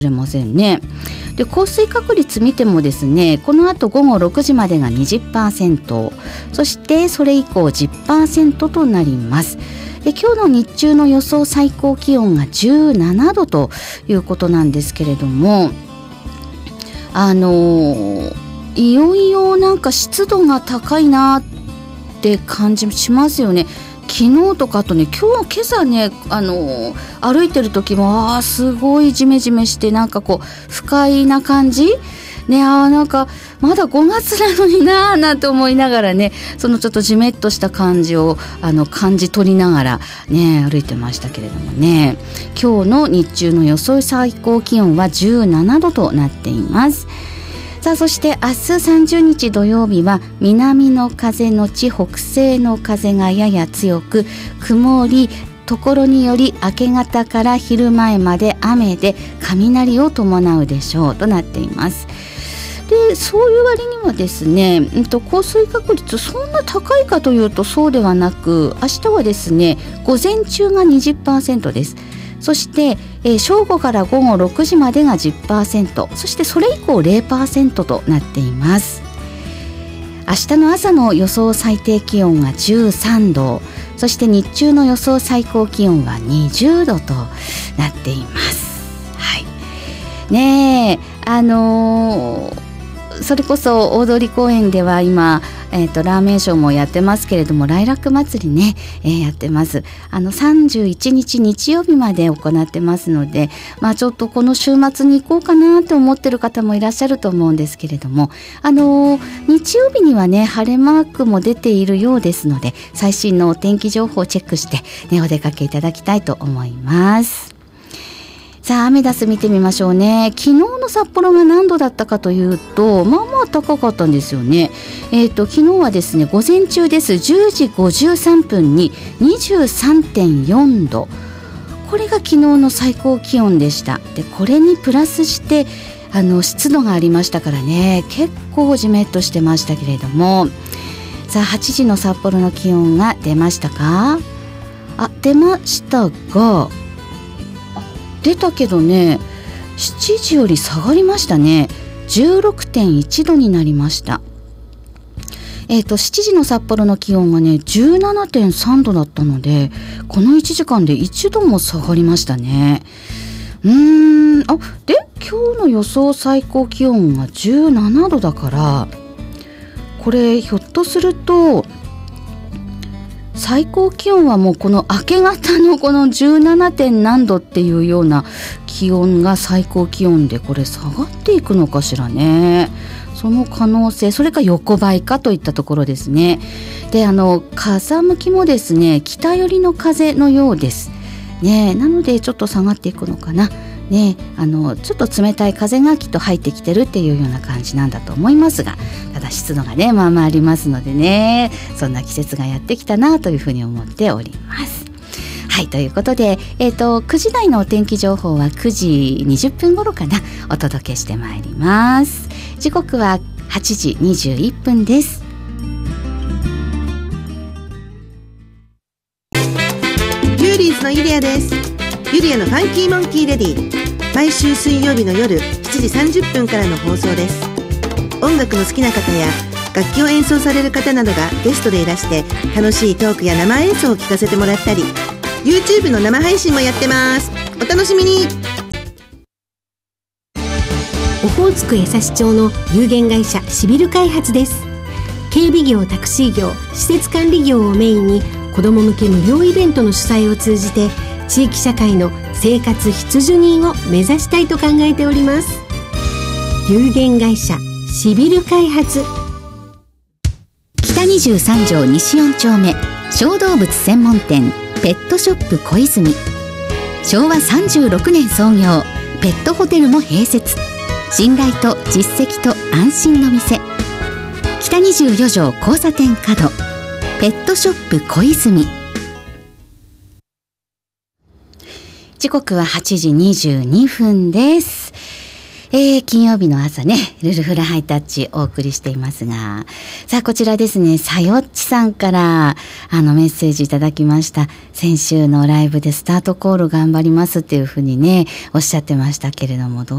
れませんね。で降水確率見てもですね、この後午後6時までが 20%、 そしてそれ以降 10% となります。で今日の日中の予想最高気温が17度ということなんですけれども、いよいよなんか湿度が高いなって感じしますよね。昨日とかあとね、今朝ね、歩いてる時もすごいジメジメして、なんかこう不快な感じね、なんかまだ5月なのになんて思いながらね、そのちょっとジメッとした感じを感じ取りながらね歩いてましたけれどもね、今日の日中の予想最高気温は17度となっています。さあそして明日30日土曜日は南の風のち北西の風がやや強く、曇り、ところにより明け方から昼前まで雨で雷を伴うでしょうとなっています。でそういう割にはですね、降水確率そんな高いかというとそうではなく、明日はですね午前中が 20% です。そして、正午から午後6時までが 10%、 そしてそれ以降 0% となっています。明日の朝の予想最低気温が13度、そして日中の予想最高気温は20度となっています。はいねえ、それこそ大通公園では今、ラーメンショーもやってますけれども、来楽祭りね、やってます。31日日曜日まで行ってますので、ちょっとこの週末に行こうかなと思ってる方もいらっしゃると思うんですけれども、日曜日にはね晴れマークも出ているようですので、最新のお天気情報をチェックして、ね、お出かけいただきたいと思います。さあアメダス見てみましょうね。昨日の札幌が何度だったかというと、まあ高かったんですよね。昨日はですね午前中です。10時53分に 23.4 度、これが昨日の最高気温でした。でこれにプラスして湿度がありましたからね、結構ジメッとしてましたけれども、さあ8時の札幌の気温が出ましたか？出ましたが、出たけどね7時より下がりましたね。 16.1 度になりました。7時の札幌の気温がね 17.3 度だったので、この1時間で1度も下がりましたね。で今日の予想最高気温が17度だから、これひょっとすると最高気温はもうこの明け方のこの 17. 点何度っていうような気温が最高気温で、これ下がっていくのかしらね。その可能性、それか横ばいかといったところですね。で風向きもですね北寄りの風のようですね。なのでちょっと下がっていくのかなね。ちょっと冷たい風がきっと入ってきてるっていうような感じなんだと思いますが、ただ湿度がねまあありますのでね、そんな季節がやってきたなというふうに思っております。はい、ということで、9時台のお天気情報は9時20分頃かなお届けしてまいります。時刻は8時21分です。 ユーリーズのユリアです。ユリアのファンキーモンキーレディ、毎週水曜日の夜7時30分からの放送です。音楽の好きな方や楽器を演奏される方などがゲストでいらして、楽しいトークや生演奏を聞かせてもらったり、 YouTube の生配信もやってます。お楽しみに。 オホーツク江差町の有限会社シビル開発です。警備業、タクシー業、施設管理業をメインに子ども向け無料イベントの主催を通じて、地域社会の生活必需人を目指したいと考えております。有限会社シビル開発。 北23条西4丁目小動物専門店ペットショップ小泉。昭和36年創業、ペットホテルも併設。信頼と実績と安心の店、北24条交差点角ペットショップ小泉。時刻は8時22分です。 金曜日の朝ね、ルルフラハイタッチお送りしていますが、さあこちらですね、さよっちさんからメッセージいただきました。先週のライブでスタートコール頑張りますっていうふうにねおっしゃってましたけれども、ど